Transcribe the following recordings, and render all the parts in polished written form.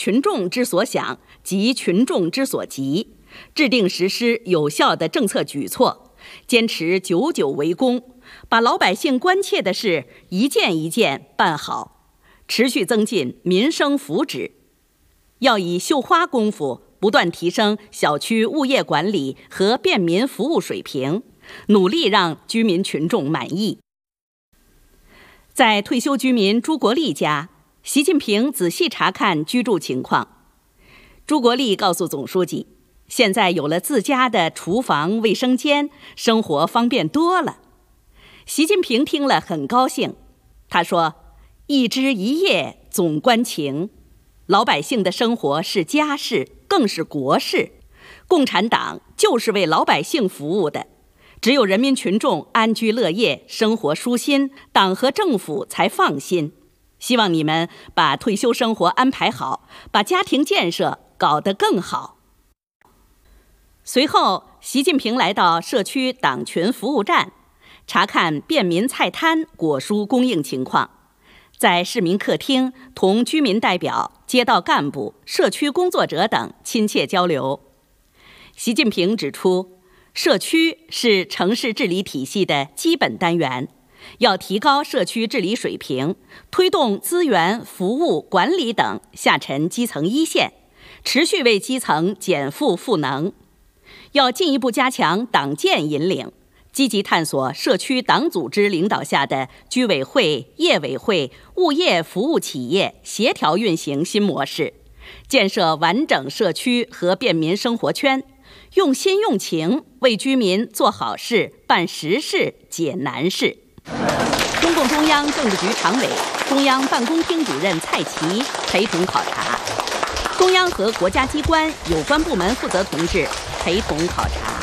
群众之所想及群众之所急，制定实施有效的政策举措，坚持久久为功，把老百姓关切的事一件一件办好，持续增进民生福祉。要以绣花功夫不断提升小区物业管理和便民服务水平，努力让居民群众满意。在退休居民朱国立家，习近平仔细查看居住情况。朱国立告诉总书记，现在有了自家的厨房、卫生间，生活方便多了。习近平听了很高兴，他说：“一枝一叶总关情。老百姓的生活是家事，更是国事。共产党就是为老百姓服务的。只有人民群众安居乐业，生活舒心，党和政府才放心。希望你们把退休生活安排好，把家庭建设搞得更好。”随后，习近平来到社区党群服务站，查看便民菜摊果蔬供应情况。在市民客厅同居民代表、街道干部、社区工作者等亲切交流。习近平指出，社区是城市治理体系的基本单元，要提高社区治理水平，推动资源、服务、管理等下沉基层一线，持续为基层减负赋能。要进一步加强党建引领，积极探索社区党组织领导下的居委会、业委会、物业服务企业协调运行新模式，建设完整社区和便民生活圈，用心用情为居民做好事、办实事、解难事。中共中央政治局常委、中央办公厅主任蔡奇陪同考察，中央和国家机关有关部门负责同志陪同考察。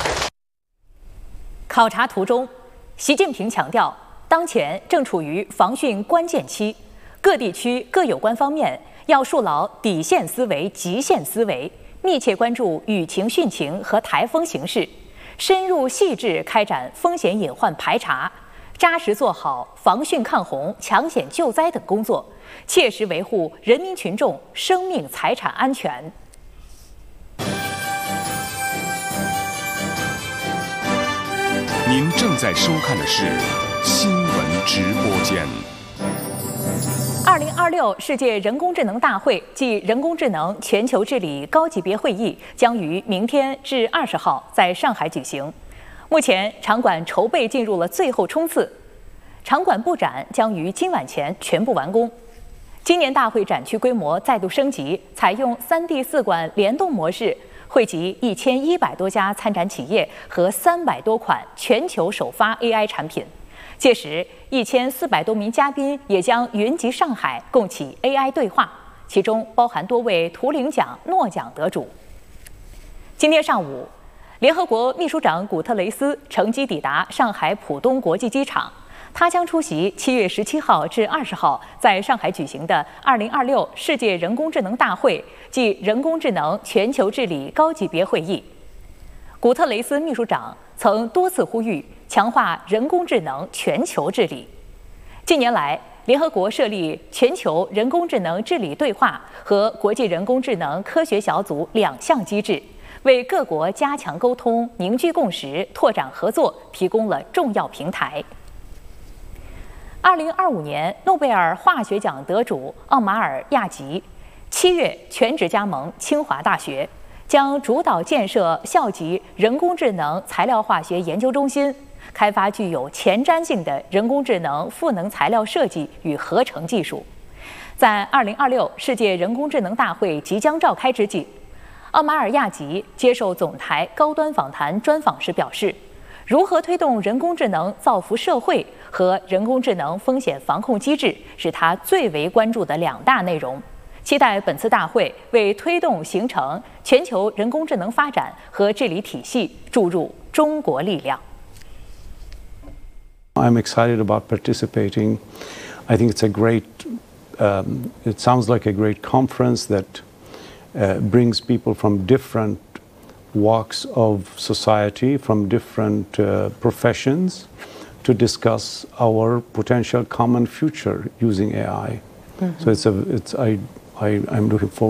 考察途中，习近平强调，当前正处于防汛关键期，各地区各有关方面要树牢底线思维、极限思维，密切关注雨情、汛情和台风形势，深入细致开展风险隐患排查，扎实做好防汛抗洪、抢险救灾等工作，切实维护人民群众生命财产安全。 您正在收看的是新闻直播间。 2026世界人工智能大会暨人工智能全球治理高级别会议将于明天至20号在上海举行。目前，场馆筹备进入了最后冲刺，场馆布展将于今晚前全部完工。今年大会展区规模再度升级，采用3D 4馆联动模式。汇集1100多家参展企业和300多款全球首发 AI 产品，届时1400多名嘉宾也将云集上海，共起 AI 对话，其中包含多位图灵奖、诺奖得主。今天上午，联合国秘书长古特雷斯乘机抵达上海浦东国际机场，他将出席7月17号至20号在上海举行的2026世界人工智能大会暨人工智能全球治理高级别会议。古特雷斯秘书长曾多次呼吁强化人工智能全球治理。近年来，联合国设立全球人工智能治理对话和国际人工智能科学小组2项机制，为各国加强沟通、凝聚共识、拓展合作提供了重要平台。2025年诺贝尔化学奖得主奥马尔·亚吉7月全职加盟清华大学，将主导建设校级人工智能材料化学研究中心，开发具有前瞻性的人工智能赋能材料设计与合成技术。在2026世界人工智能大会即将召开之际，奥马尔·亚吉接受总台高端访谈专访时表示，如何推动人工智能造福社会和人工智能风险防控机制是他最为关注的2大内容。期待本次大会为推动形成全球人工智能发展和治理体系注入中国力量。 I'm excited about participating. I think it's a great, it sounds like a great conference that brings people from different walks of society, from different professions, to discuss our potential common future using AI. Mm-hmm. So I'm looking forward